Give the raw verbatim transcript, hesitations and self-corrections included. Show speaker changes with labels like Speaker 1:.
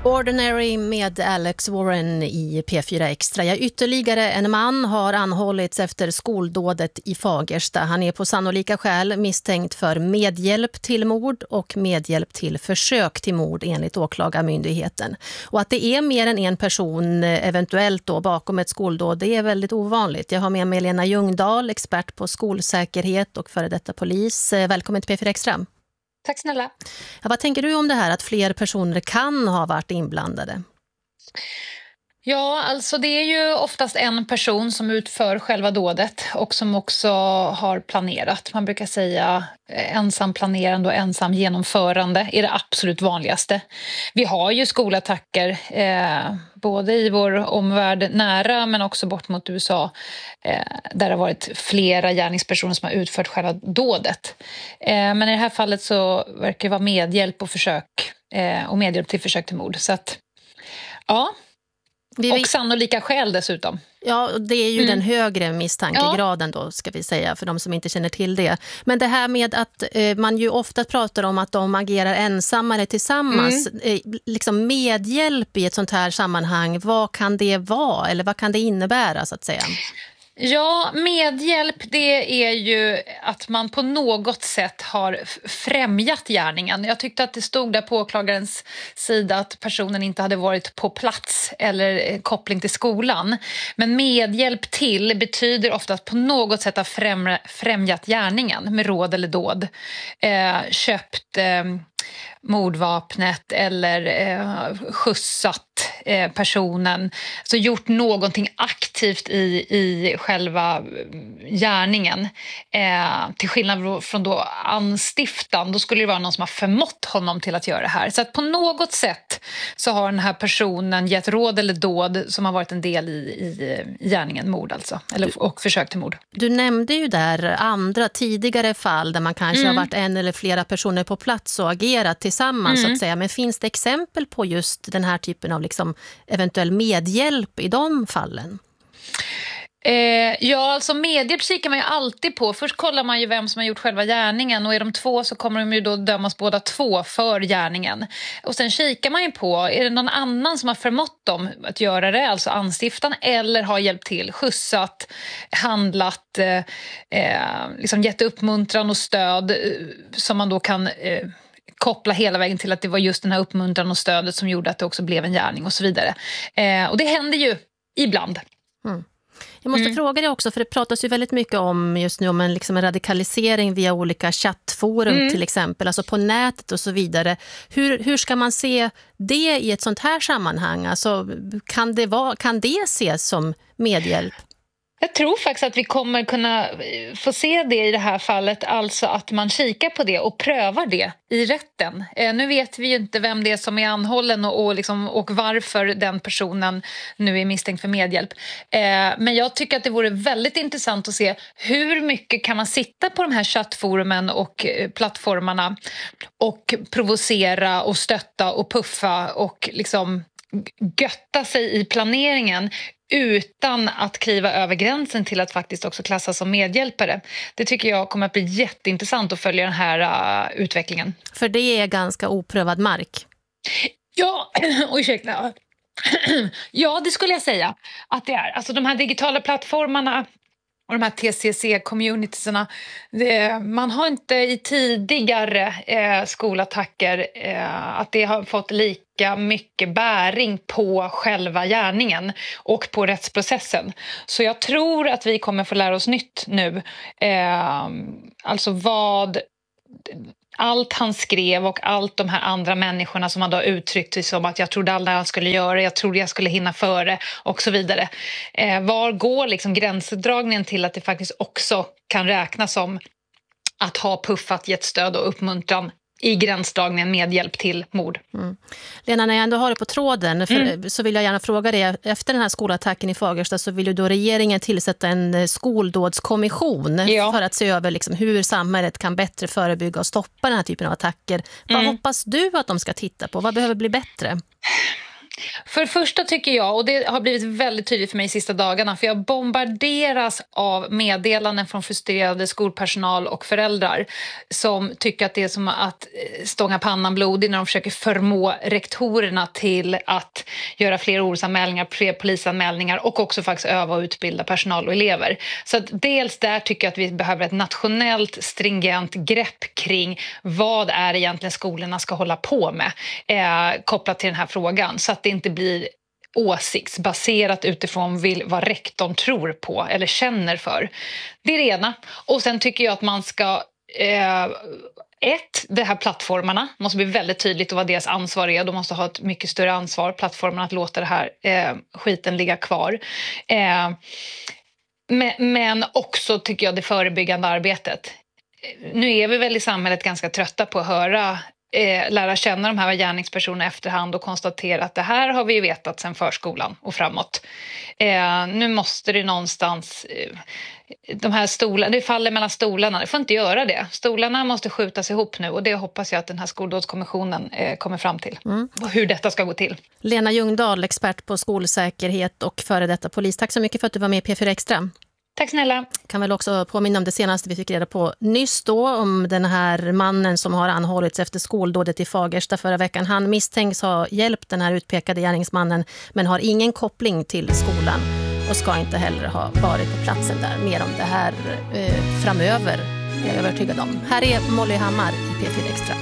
Speaker 1: Ordinary med Alex Warren i P fyra Extra. Ja, ytterligare en man har anhållits efter skoldådet i Fagersta. Han är på sannolika skäl misstänkt för medhjälp till mord och medhjälp till försök till mord enligt åklagarmyndigheten. Och att det är mer än en person eventuellt då bakom ett skoldåd, det är väldigt ovanligt. Jag har med mig Lena Ljungdahl, expert på skolsäkerhet och före detta polis. Välkommen till P fyra Extra.
Speaker 2: Tack snälla.
Speaker 1: Ja, vad tänker du om det här att fler personer kan ha varit inblandade?
Speaker 2: Ja, alltså det är ju oftast en person som utför själva dådet och som också har planerat. Man brukar säga ensam planerande och ensam genomförande är det absolut vanligaste. Vi har ju skolattacker eh, både i vår omvärld nära men också bort mot U S A eh, där det har varit flera gärningspersoner som har utfört själva dådet. Eh, men i det här fallet så verkar det vara medhjälp och försök eh, och medhjälp till försök till mord. Så att, ja... Vi och sannolika skäl dessutom.
Speaker 1: Ja, det är ju mm. den högre misstankegraden då, ska vi säga, för de som inte känner till det. Men det här med att eh, man ju ofta pratar om att de agerar ensamma eller tillsammans, mm. eh, liksom medhjälp i ett sånt här sammanhang, vad kan det vara eller vad kan det innebära så att säga?
Speaker 2: Ja, medhjälp det är ju att man på något sätt har främjat gärningen. Jag tyckte att det stod där på åklagarens sida att personen inte hade varit på plats eller koppling till skolan. Men medhjälp till betyder ofta att på något sätt ha främjat gärningen med råd eller dåd. Eh, köpt... Eh, mordvapnet eller eh, skjutsat eh, personen, så gjort någonting aktivt i, i själva gärningen. Eh, till skillnad från då anstiftan, då skulle det vara någon som har förmått honom till att göra det här. Så att på något sätt så har den här personen gett råd eller dåd som har varit en del i, i, i gärningen mord alltså, eller, och försök till mord.
Speaker 1: Du nämnde ju där andra tidigare fall där man kanske mm. har varit en eller flera personer på plats och agerat tillsammans mm. så att säga. Men finns det exempel på just den här typen av liksom eventuell medhjälp i de fallen?
Speaker 2: Eh, ja, alltså medhjälp kikar man ju alltid på. Först kollar man ju vem som har gjort själva gärningen och är de två så kommer de ju då dömas båda två för gärningen. Och sen kikar man ju på, är det någon annan som har förmått dem att göra det, alltså anstiftan, eller har hjälpt till, skjutsat, handlat, eh, eh, liksom gett uppmuntran och stöd eh, som man då kan... Eh, koppla hela vägen till att det var just den här uppmuntran och stödet som gjorde att det också blev en gärning och så vidare. Eh, och det händer ju ibland.
Speaker 1: Mm. Jag måste mm. fråga dig också, för det pratas ju väldigt mycket om just nu om en, liksom en radikalisering via olika chattforum mm. till exempel, alltså på nätet och så vidare. Hur, hur ska man se det i ett sånt här sammanhang? Alltså, kan det, vara, kan det ses som medhjälp?
Speaker 2: Jag tror faktiskt att vi kommer kunna få se det i det här fallet, alltså att man kikar på det och prövar det i rätten. Eh, nu vet vi ju inte vem det är som är anhållen och, och, liksom, och varför den personen nu är misstänkt för medhjälp. Eh, men jag tycker att det vore väldigt intressant att se hur mycket kan man sitta på de här chattforumen och eh, plattformarna och provocera och stötta och puffa och liksom götta sig i planeringen utan att kliva över gränsen till att faktiskt också klassas som medhjälpare. Det tycker jag kommer att bli jätteintressant att följa den här uh, utvecklingen.
Speaker 1: För det är ganska oprövad mark.
Speaker 2: Ja, och ursäkta. Ja, det skulle jag säga att det är. Alltså de här digitala plattformarna och de här T C C-communitiesarna, man har inte i tidigare eh, skolattacker eh, att det har fått lika mycket bäring på själva gärningen och på rättsprocessen. Så jag tror att vi kommer få lära oss nytt nu. Eh, alltså vad... Allt han skrev och allt de här andra människorna som han då uttryckt sig som att jag trodde aldrig han skulle göra, jag trodde jag skulle hinna före och så vidare. Eh, var går liksom gränsdragningen till att det faktiskt också kan räknas som att ha puffat, gett stöd och uppmuntran i gränsdragningen med hjälp till mord. Mm.
Speaker 1: Lena, när jag ändå har det på tråden för, mm. så vill jag gärna fråga dig, efter den här skolattacken i Fagersta så vill ju då regeringen tillsätta en skoldådskommission ja. för att se över liksom hur samhället kan bättre förebygga och stoppa den här typen av attacker. Mm. Vad hoppas du att de ska titta på? Vad behöver bli bättre?
Speaker 2: För det första tycker jag, och det har blivit väldigt tydligt för mig de sista dagarna, för jag bombarderas av meddelanden från frustrerade skolpersonal och föräldrar som tycker att det är som att stånga pannan blodig när de försöker förmå rektorerna till att göra fler orosanmälningar, fler polisanmälningar och också faktiskt öva och utbilda personal och elever. Så att dels där tycker jag att vi behöver ett nationellt stringent grepp kring vad är egentligen skolorna ska hålla på med eh, kopplat till den här frågan, så att det inte blir åsiktsbaserat utifrån vill, vad rektorn tror på eller känner för. Det är det ena. Och sen tycker jag att man ska eh, ett, det här plattformarna måste bli väldigt tydligt och vad deras ansvar är. De måste ha ett mycket större ansvar, plattformarna, att låta det här eh, skiten ligga kvar. Eh, men, men också tycker jag det förebyggande arbetet. Nu är vi väl i samhället ganska trötta på att höra Eh, lära känna de här gärningspersonerna efterhand och konstatera att det här har vi vetat sedan förskolan och framåt. Eh, nu måste det någonstans, eh, de här stolarna, det faller mellan stolarna, det får inte göra det. Stolarna måste skjutas ihop nu och det hoppas jag att den här skoldådskommissionen eh, kommer fram till. Mm. Och hur detta ska gå till.
Speaker 1: Lena Ljungdahl, expert på skolsäkerhet och före detta polis. Tack så mycket för att du var med i P fyra Extra.
Speaker 2: Tack snälla.
Speaker 1: Kan väl också påminna om det senaste vi fick reda på nyss då, om den här mannen som har anhållits efter skoldådet i Fagersta förra veckan. Han misstänks ha hjälpt den här utpekade gärningsmannen men har ingen koppling till skolan och ska inte heller ha varit på platsen där. Mer om det här eh, framöver är jag övertygad om. Här är Molly Hammar i P fyra Extra.